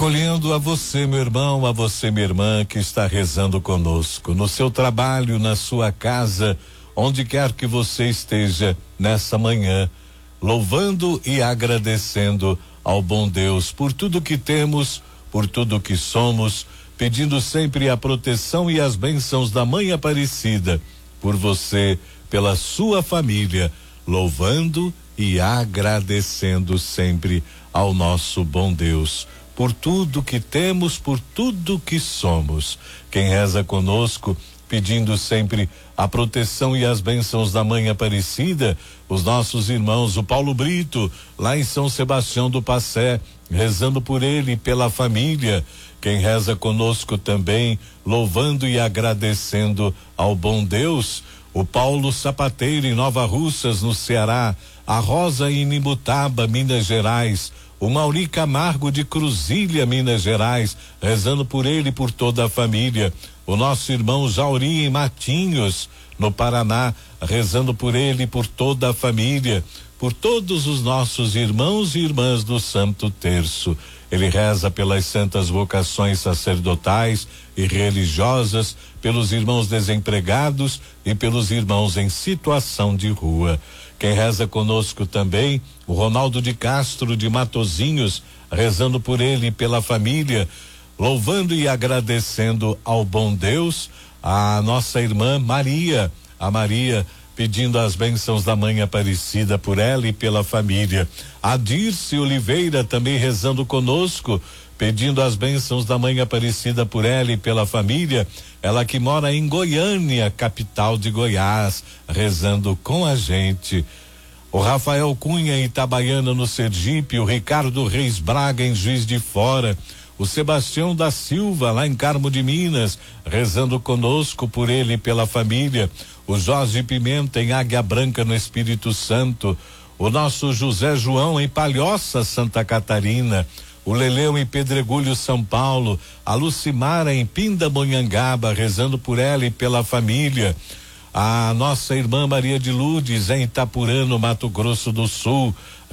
Acolhendo a você, meu irmão, a você, minha irmã, que está rezando conosco, no seu trabalho, na sua casa, onde quer que você esteja nessa manhã, louvando e agradecendo ao bom Deus por tudo que temos, por tudo que somos, pedindo sempre a proteção e as bênçãos da Mãe Aparecida, por você, pela sua família, louvando e agradecendo sempre ao nosso bom Deus, por tudo que temos, por tudo que somos. Quem reza conosco, pedindo sempre a proteção e as bênçãos da Mãe Aparecida, os nossos irmãos, o Paulo Brito, lá em São Sebastião do Passé, rezando por ele e pela família. Quem reza conosco também, louvando e agradecendo ao bom Deus, o Paulo Sapateiro em Nova Russas, no Ceará, a Rosa em Imbutaba, Minas Gerais, o Mauri Camargo de Cruzília, Minas Gerais, rezando por ele e por toda a família. O nosso irmão Jauri em Matinhos, no Paraná, rezando por ele e por toda a família, por todos os nossos irmãos e irmãs do Santo Terço. Ele reza pelas santas vocações sacerdotais e religiosas, pelos irmãos desempregados e pelos irmãos em situação de rua. Quem reza conosco também, o Ronaldo de Castro de Matozinhos, rezando por ele e pela família, louvando e agradecendo ao bom Deus, a nossa irmã Maria, a Maria, pedindo as bênçãos da Mãe Aparecida por ela e pela família. A Dirce Oliveira também rezando conosco, pedindo as bênçãos da Mãe Aparecida por ela e pela família. Ela que mora em Goiânia, capital de Goiás, rezando com a gente. O Rafael Cunha em Itabaiana, no Sergipe, o Ricardo Reis Braga em Juiz de Fora, o Sebastião da Silva lá em Carmo de Minas, rezando conosco por ele e pela família. O Jorge Pimenta em Águia Branca, no Espírito Santo, o nosso José João em Palhoça, Santa Catarina, o Leleu em Pedregulho, São Paulo, a Lucimara em Pindamonhangaba, rezando por ela e pela família. A nossa irmã Maria de Lourdes em Itapurã, no Mato Grosso do Sul,